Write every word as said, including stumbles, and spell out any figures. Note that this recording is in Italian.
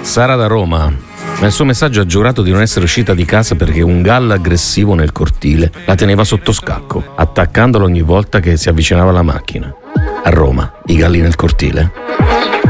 Sara da Roma. Nel suo messaggio ha giurato di non essere uscita di casa perché un gallo aggressivo nel cortile la teneva sotto scacco, attaccandolo ogni volta che si avvicinava alla macchina. A Roma, i galli nel cortile?